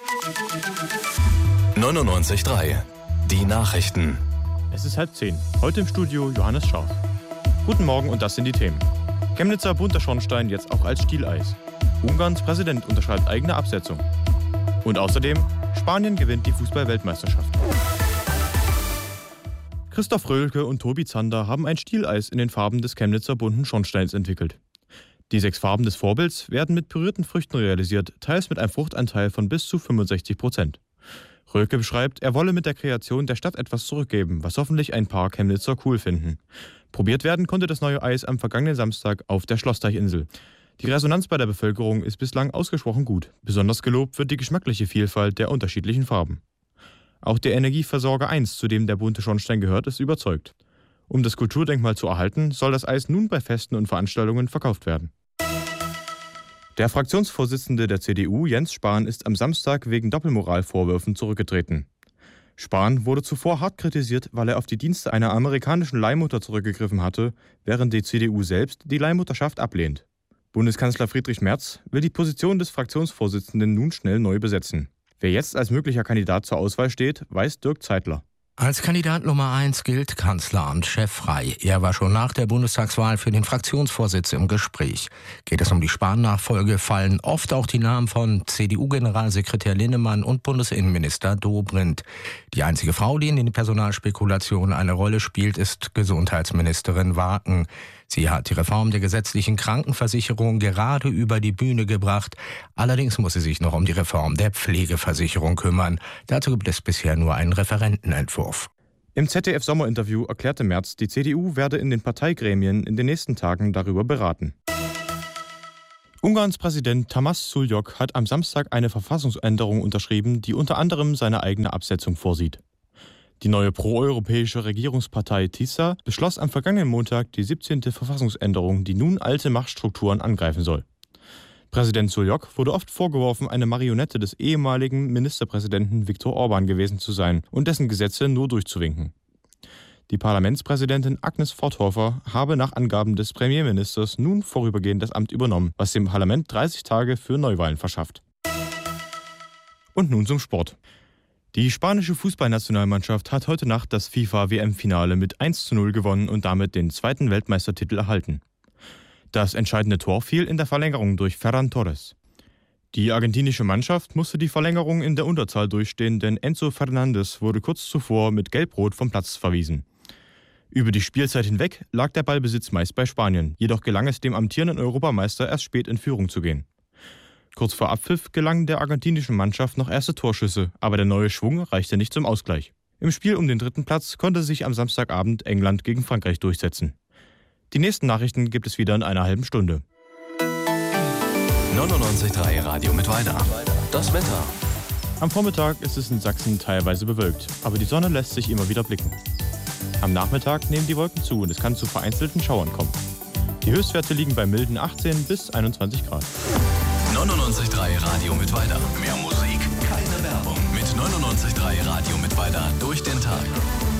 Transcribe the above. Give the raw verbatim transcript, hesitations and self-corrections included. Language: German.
neunundneunzig Komma drei. Die Nachrichten. Es ist halb zehn. Heute im Studio Johannes Scharf. Guten Morgen und das sind die Themen. Chemnitzer bunter Schornstein jetzt auch als Stieleis. Ungarns Präsident unterschreibt eigene Absetzung. Und außerdem, Spanien gewinnt die Fußball-Weltmeisterschaft. Christoph Röhlke und Tobi Zander haben ein Stieleis in den Farben des Chemnitzer bunten Schornsteins entwickelt. Die sechs Farben des Vorbilds werden mit pürierten Früchten realisiert, teils mit einem Fruchtanteil von bis zu fünfundsechzig Prozent. Röhlke beschreibt, er wolle mit der Kreation der Stadt etwas zurückgeben, was hoffentlich ein paar Chemnitzer cool finden. Probiert werden konnte das neue Eis am vergangenen Samstag auf der Schlossteichinsel. Die Resonanz bei der Bevölkerung ist bislang ausgesprochen gut. Besonders gelobt wird die geschmackliche Vielfalt der unterschiedlichen Farben. Auch der Energieversorger eins, zu dem der bunte Schornstein gehört, ist überzeugt. Um das Kulturdenkmal zu erhalten, soll das Eis nun bei Festen und Veranstaltungen verkauft werden. Der Fraktionsvorsitzende der C D U, Jens Spahn, ist am Samstag wegen Doppelmoralvorwürfen zurückgetreten. Spahn wurde zuvor hart kritisiert, weil er auf die Dienste einer amerikanischen Leihmutter zurückgegriffen hatte, während die C D U selbst die Leihmutterschaft ablehnt. Bundeskanzler Friedrich Merz will die Position des Fraktionsvorsitzenden nun schnell neu besetzen. Wer jetzt als möglicher Kandidat zur Auswahl steht, weiß Dirk Zeitler. Als Kandidat Nummer eins gilt Kanzleramtschef Frey. Er war schon nach der Bundestagswahl für den Fraktionsvorsitz im Gespräch. Geht es um die Spahn-Nachfolge, fallen oft auch die Namen von C D U-Generalsekretär Linnemann und Bundesinnenminister Dobrindt. Die einzige Frau, die in den Personalspekulationen eine Rolle spielt, ist Gesundheitsministerin Waken. Sie hat die Reform der gesetzlichen Krankenversicherung gerade über die Bühne gebracht. Allerdings muss sie sich noch um die Reform der Pflegeversicherung kümmern. Dazu gibt es bisher nur einen Referentenentwurf. Im Z D F-Sommerinterview erklärte Merz, die C D U werde in den Parteigremien in den nächsten Tagen darüber beraten. Ungarns Präsident Tamás Sullyok hat am Samstag eine Verfassungsänderung unterschrieben, die unter anderem seine eigene Absetzung vorsieht. Die neue proeuropäische Regierungspartei TISA beschloss am vergangenen Montag die siebzehnte Verfassungsänderung, die nun alte Machtstrukturen angreifen soll. Präsident Sullyok wurde oft vorgeworfen, eine Marionette des ehemaligen Ministerpräsidenten Viktor Orbán gewesen zu sein und dessen Gesetze nur durchzuwinken. Die Parlamentspräsidentin Agnes Forthofer habe nach Angaben des Premierministers nun vorübergehend das Amt übernommen, was dem Parlament dreißig Tage für Neuwahlen verschafft. Und nun zum Sport. Die spanische Fußballnationalmannschaft hat heute Nacht das FIFA-W M-Finale mit eins zu null gewonnen und damit den zweiten Weltmeistertitel erhalten. Das entscheidende Tor fiel in der Verlängerung durch Ferran Torres. Die argentinische Mannschaft musste die Verlängerung in der Unterzahl durchstehen, denn Enzo Fernández wurde kurz zuvor mit Gelb-Rot vom Platz verwiesen. Über die Spielzeit hinweg lag der Ballbesitz meist bei Spanien, jedoch gelang es dem amtierenden Europameister erst spät in Führung zu gehen. Kurz vor Abpfiff gelangen der argentinischen Mannschaft noch erste Torschüsse, aber der neue Schwung reichte nicht zum Ausgleich. Im Spiel um den dritten Platz konnte sich am Samstagabend England gegen Frankreich durchsetzen. Die nächsten Nachrichten gibt es wieder in einer halben Stunde. neunundneunzig Komma drei Radio Mittweida. Das Wetter. Am Vormittag ist es in Sachsen teilweise bewölkt, aber die Sonne lässt sich immer wieder blicken. Am Nachmittag nehmen die Wolken zu und es kann zu vereinzelten Schauern kommen. Die Höchstwerte liegen bei milden achtzehn bis einundzwanzig Grad. neunundneunzig Komma drei Radio Mittweida. Mehr Musik, keine Werbung. Mit neunundneunzig Komma drei Radio Mittweida durch den Tag.